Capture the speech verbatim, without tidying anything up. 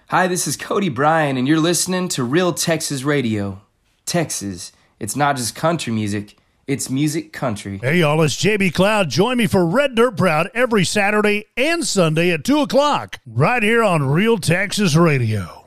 Hi, this is Cody Bryan, and you're listening to Real Texas Radio. Texas, it's not just country music, it's music country. Hey, y'all, it's J B Cloud. Join me for Red Dirt Proud every Saturday and Sunday at two o'clock, right here on Real Texas Radio.